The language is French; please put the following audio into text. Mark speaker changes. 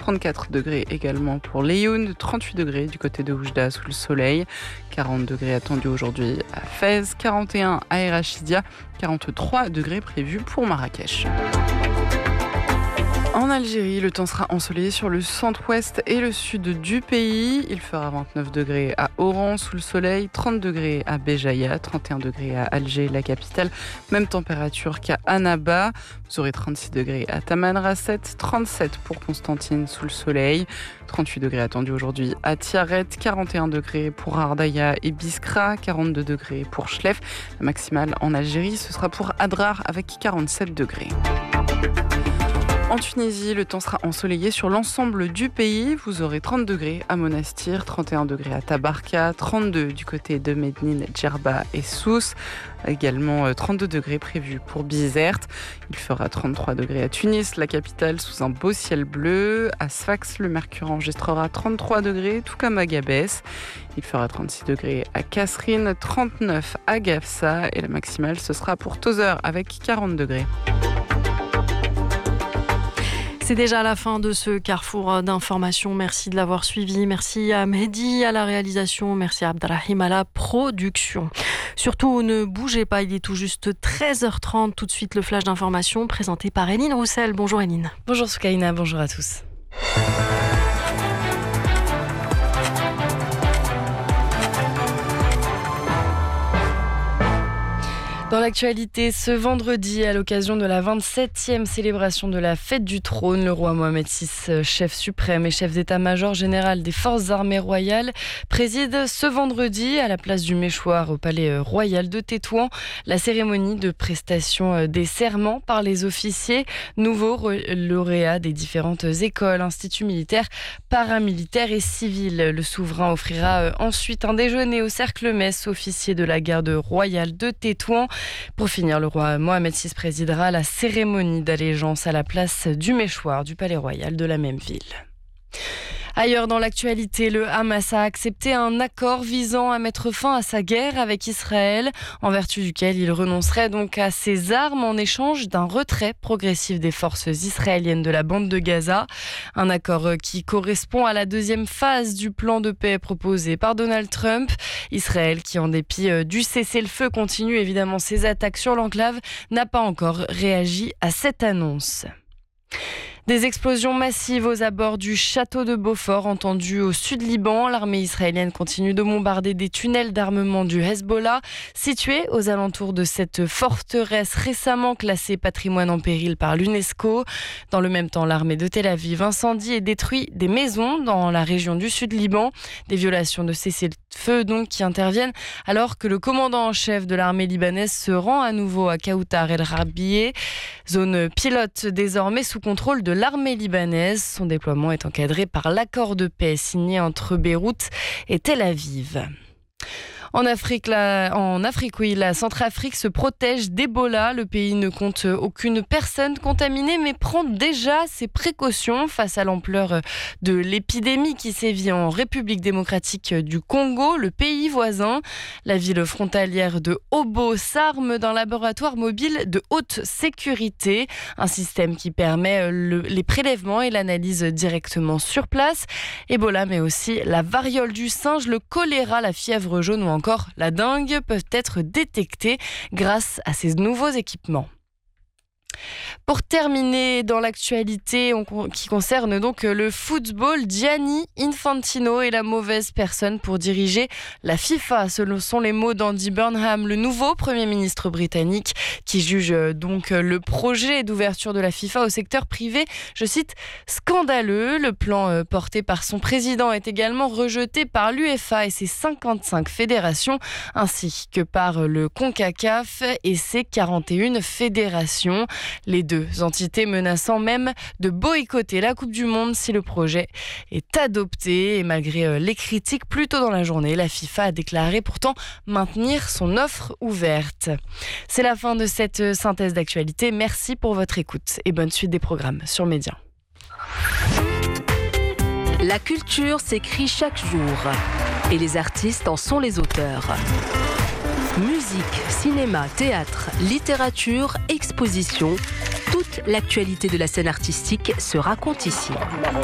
Speaker 1: 34 degrés également pour Leyun, 38 degrés du côté de Oujda sous le soleil, 40 degrés attendus aujourd'hui à Fès, 41 à El Rachidia, 43 degrés prévus pour Marrakech. En Algérie, le temps sera ensoleillé sur le centre-ouest et le sud du pays. Il fera 29 degrés à Oran sous le soleil, 30 degrés à Béjaïa, 31 degrés à Alger, la capitale. Même température qu'à Annaba. Vous aurez 36 degrés à Tamanrasset, 37 pour Constantine sous le soleil, 38 degrés attendus aujourd'hui à Tiaret, 41 degrés pour Ardaya et Biskra, 42 degrés pour Chlef. La maximale en Algérie, ce sera pour Adrar avec 47 degrés. En Tunisie, le temps sera ensoleillé sur l'ensemble du pays. Vous aurez 30 degrés à Monastir, 31 degrés à Tabarka, 32 du côté de Médine, Djerba et Sousse. Également 32 degrés prévus pour Bizerte. Il fera 33 degrés à Tunis, la capitale, sous un beau ciel bleu. À Sfax, le mercure enregistrera 33 degrés, tout comme à Gabès. Il fera 36 degrés à Kasserine, 39 à Gafsa. Et la maximale, ce sera pour Tozeur avec 40 degrés.
Speaker 2: C'est déjà la fin de ce carrefour d'informations. Merci de l'avoir suivi. Merci à Mehdi à la réalisation. Merci à Abdelrahim à la production. Surtout, ne bougez pas. Il est tout juste 13h30. Tout de suite, le flash d'information présenté par Eline Roussel. Bonjour Eline.
Speaker 3: Bonjour Soukaina, bonjour à tous. Dans l'actualité, ce vendredi, à l'occasion de la 27e célébration de la Fête du Trône, le roi Mohamed VI, chef suprême et chef d'état-major général des forces armées royales, préside ce vendredi à la place du Méchoir au palais royal de Tétouan la cérémonie de prestation des serments par les officiers, nouveaux lauréats des différentes écoles, instituts militaires, paramilitaires et civils. Le souverain offrira ensuite un déjeuner au cercle-messe officier de la garde royale de Tétouan. Pour finir, le roi Mohamed VI présidera la cérémonie d'allégeance à la place du Méchoir du Palais Royal de la même ville. Ailleurs dans l'actualité, le Hamas a accepté un accord visant à mettre fin à sa guerre avec Israël, en vertu duquel il renoncerait donc à ses armes en échange d'un retrait progressif des forces israéliennes de la bande de Gaza. Un accord qui correspond à la deuxième phase du plan de paix proposé par Donald Trump. Israël, qui en dépit du cessez-le-feu continue évidemment ses attaques sur l'enclave, n'a pas encore réagi à cette annonce. Des explosions massives aux abords du château de Beaufort entendues au sud Liban. L'armée israélienne continue de bombarder des tunnels d'armement du Hezbollah situés aux alentours de cette forteresse récemment classée patrimoine en péril par l'UNESCO. Dans le même temps, l'armée de Tel Aviv incendie et détruit des maisons dans la région du sud Liban. Des violations de cessez-le-feu donc qui interviennent alors que le commandant en chef de l'armée libanaise se rend à nouveau à Kawtar el-Rabieh, zone pilote désormais sous contrôle de l'armée libanaise. Son déploiement est encadré par l'accord de paix signé entre Beyrouth et Tel Aviv. En Afrique, la Centrafrique se protège d'Ebola. Le pays ne compte aucune personne contaminée, mais prend déjà ses précautions face à l'ampleur de l'épidémie qui sévit en République démocratique du Congo, le pays voisin. La ville frontalière de Obo s'arme d'un laboratoire mobile de haute sécurité, un système qui permet les prélèvements et l'analyse directement sur place. Ebola, mais aussi la variole du singe, le choléra, la fièvre jaune ou encore la dengue peuvent être détectés grâce à ces nouveaux équipements. Pour terminer dans l'actualité qui concerne donc le football, Gianni Infantino est la mauvaise personne pour diriger la FIFA. Ce sont les mots d'Andy Burnham, le nouveau Premier ministre britannique, qui juge donc le projet d'ouverture de la FIFA au secteur privé, je cite, scandaleux. Le plan porté par son président est également rejeté par l'UEFA et ses 55 fédérations, ainsi que par le CONCACAF et ses 41 fédérations. Les deux entités menaçant même de boycotter la Coupe du Monde si le projet est adopté. Et malgré les critiques plus tôt dans la journée, la FIFA a déclaré pourtant maintenir son offre ouverte. C'est la fin de cette synthèse d'actualité. Merci pour votre écoute et bonne suite des programmes sur Média.
Speaker 4: La culture s'écrit chaque jour et les artistes en sont les auteurs. Musique, cinéma, théâtre, littérature, exposition, toute l'actualité de la scène artistique se raconte ici.